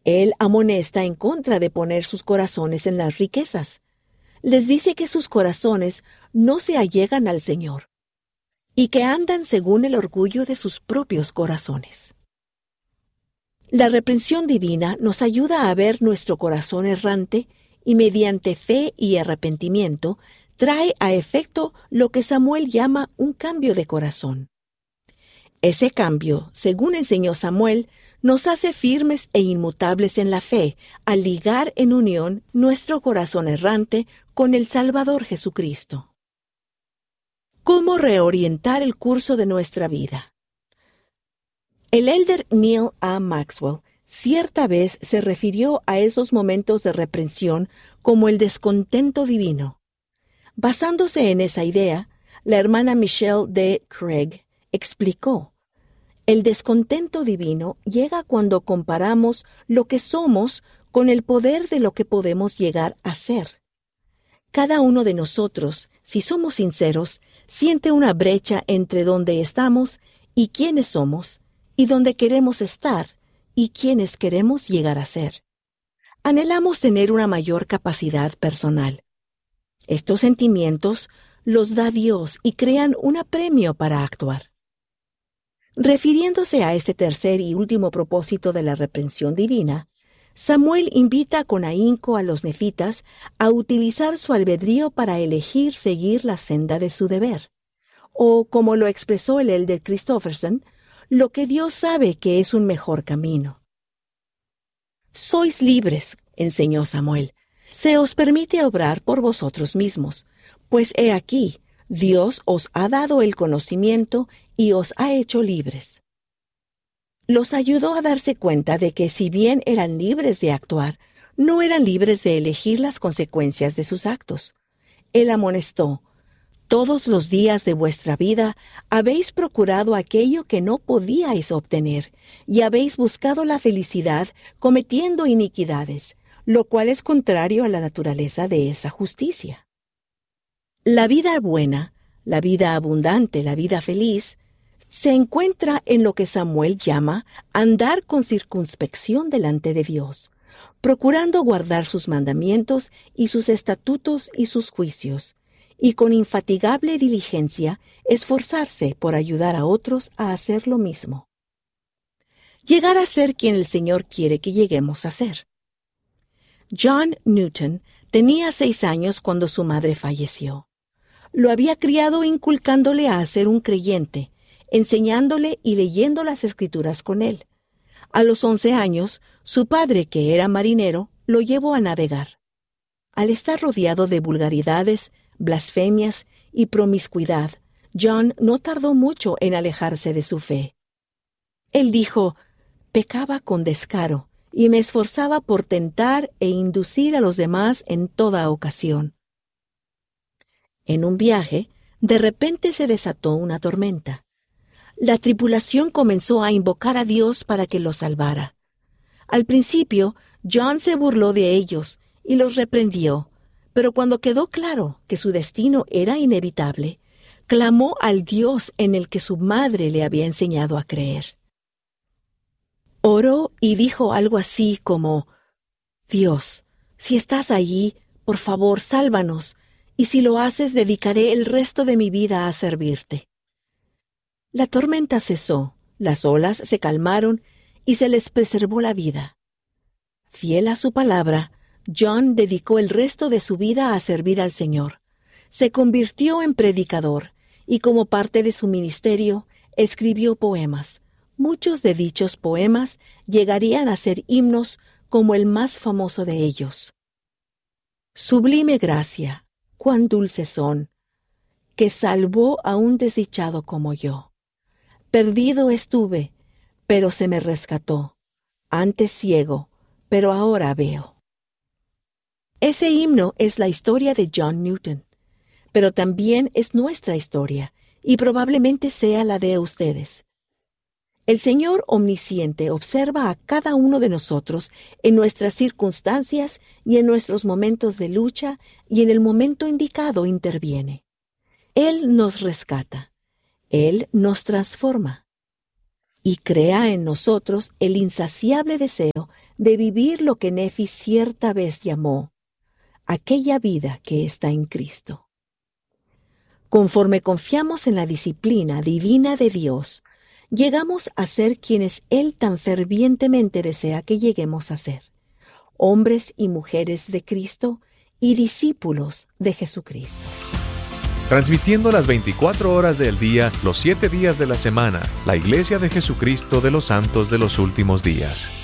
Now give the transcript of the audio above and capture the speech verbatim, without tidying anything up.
Él amonesta en contra de poner sus corazones en las riquezas. Les dice que sus corazones no se allegan al Señor y que andan según el orgullo de sus propios corazones. La reprensión divina nos ayuda a ver nuestro corazón errante y mediante fe y arrepentimiento trae a efecto lo que Samuel llama un cambio de corazón. Ese cambio, según enseñó Samuel, nos hace firmes e inmutables en la fe al ligar en unión nuestro corazón errante con el Salvador Jesucristo. ¿Cómo reorientar el curso de nuestra vida? El elder Neil A. Maxwell cierta vez se refirió a esos momentos de reprensión como el descontento divino. Basándose en esa idea, la hermana Michelle D. Craig explicó: el descontento divino llega cuando comparamos lo que somos con el poder de lo que podemos llegar a ser. Cada uno de nosotros, si somos sinceros, siente una brecha entre donde estamos y quiénes somos, y donde queremos estar y quiénes queremos llegar a ser. Anhelamos tener una mayor capacidad personal. Estos sentimientos los da Dios y crean un apremio para actuar. Refiriéndose a este tercer y último propósito de la reprensión divina, Samuel invita con ahínco a los nefitas a utilizar su albedrío para elegir seguir la senda de su deber, o, como lo expresó el elder Christofferson, lo que Dios sabe que es un mejor camino. Sois libres, enseñó Samuel, se os permite obrar por vosotros mismos, pues he aquí, Dios os ha dado el conocimiento y os ha hecho libres. Los ayudó a darse cuenta de que si bien eran libres de actuar, no eran libres de elegir las consecuencias de sus actos. Él amonestó: todos los días de vuestra vida habéis procurado aquello que no podíais obtener, y habéis buscado la felicidad cometiendo iniquidades, lo cual es contrario a la naturaleza de esa justicia. La vida buena, la vida abundante, la vida feliz, se encuentra en lo que Samuel llama andar con circunspección delante de Dios, procurando guardar sus mandamientos y sus estatutos y sus juicios, y con infatigable diligencia esforzarse por ayudar a otros a hacer lo mismo. Llegar a ser quien el Señor quiere que lleguemos a ser. John Newton tenía seis años cuando su madre falleció. Lo había criado inculcándole a ser un creyente, enseñándole y leyendo las Escrituras con él. A los once años, su padre, que era marinero, lo llevó a navegar. Al estar rodeado de vulgaridades, blasfemias y promiscuidad, John no tardó mucho en alejarse de su fe. Él dijo: «Pecaba con descaro y me esforzaba por tentar e inducir a los demás en toda ocasión». En un viaje, de repente se desató una tormenta. La tripulación comenzó a invocar a Dios para que los salvara. Al principio, John se burló de ellos y los reprendió, pero cuando quedó claro que su destino era inevitable, clamó al Dios en el que su madre le había enseñado a creer. Oró y dijo algo así como: «Dios, si estás allí, por favor, sálvanos, y si lo haces, dedicaré el resto de mi vida a servirte». La tormenta cesó, las olas se calmaron y se les preservó la vida. Fiel a su palabra, John dedicó el resto de su vida a servir al Señor. Se convirtió en predicador y, como parte de su ministerio, escribió poemas. Muchos de dichos poemas llegarían a ser himnos, como el más famoso de ellos. Sublime gracia, cuán dulces son, que salvó a un desdichado como yo. Perdido estuve, pero se me rescató. Antes ciego, pero ahora veo. Ese himno es la historia de John Newton, pero también es nuestra historia, y probablemente sea la de ustedes. El Señor omnisciente observa a cada uno de nosotros en nuestras circunstancias y en nuestros momentos de lucha, y en el momento indicado interviene. Él nos rescata. Él nos transforma y crea en nosotros el insaciable deseo de vivir lo que Nefi cierta vez llamó aquella vida que está en Cristo. Conforme confiamos en la disciplina divina de Dios, llegamos a ser quienes Él tan fervientemente desea que lleguemos a ser, hombres y mujeres de Cristo y discípulos de Jesucristo. Transmitiendo las veinticuatro horas del día, los siete días de la semana, la Iglesia de Jesucristo de los Santos de los Últimos Días.